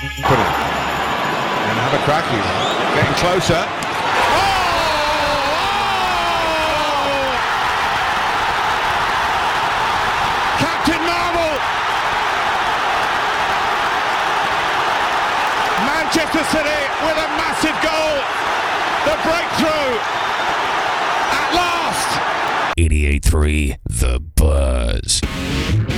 Brilliant. And have a crack. He's getting closer. Captain Marvel! Manchester City with a massive goal. The breakthrough at last. 88.3 The Buzz.